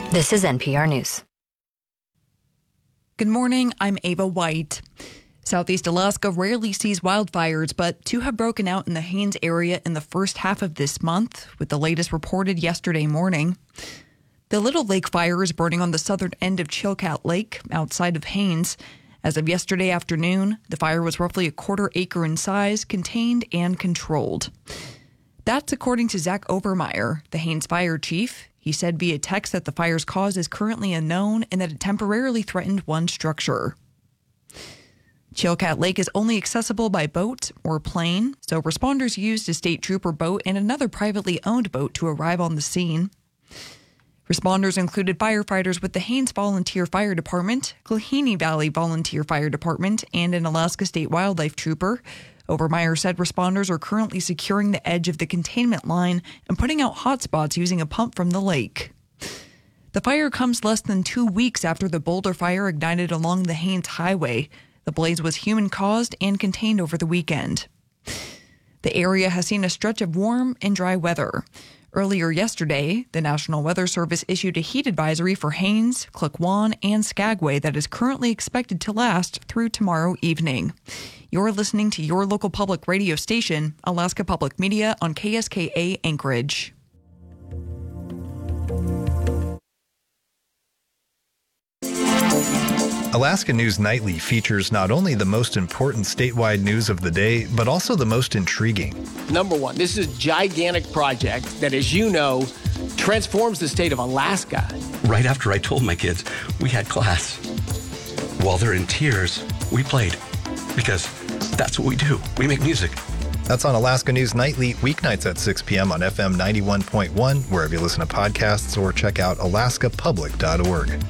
This is NPR News. Good morning, I'm Ava White. Southeast Alaska rarely sees wildfires, but two have broken out in the Haines area in the first half of this month, with the latest reported yesterday morning. The Little Lake fire is burning on the southern end of Chilkat Lake, outside of Haines. As of yesterday afternoon, the fire was roughly a quarter acre in size, contained and controlled. That's according to Zach Overmeyer, the Haines fire chief. He said via text that the fire's cause is currently unknown and that it temporarily threatened one structure. Chilkat Lake is only accessible by boat or plane, so responders used a state trooper boat and another privately owned boat to arrive on the scene. Responders included firefighters with the Haines Volunteer Fire Department, Klahini Valley Volunteer Fire Department, and an Alaska State Wildlife Trooper. Overmeyer said responders are currently securing the edge of the containment line and putting out hotspots using a pump from the lake. The fire comes less than 2 weeks after the Boulder fire ignited along the Haines Highway. The blaze was human-caused and contained over the weekend. The area has seen a stretch of warm and dry weather. Earlier yesterday, the National Weather Service issued a heat advisory for Haines, Klukwan, and Skagway that is currently expected to last through tomorrow evening. You're listening to your local public radio station, Alaska Public Media, on KSKA Anchorage. Alaska News Nightly features not only the most important statewide news of the day, but also the most intriguing. Number one, this is a gigantic project that, as you know, transforms the state of Alaska. Right after I told my kids we had class, while they're in tears, we played. Because that's what we do. We make music. That's on Alaska News Nightly, weeknights at 6 p.m. on FM 91.1, wherever you listen to podcasts, or check out alaskapublic.org.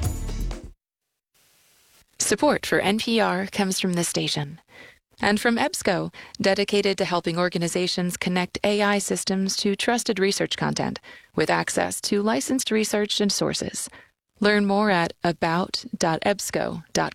Support for NPR comes from this station. And from EBSCO, dedicated to helping organizations connect AI systems to trusted research content with access to licensed research and sources. Learn more at about.ebsco.com.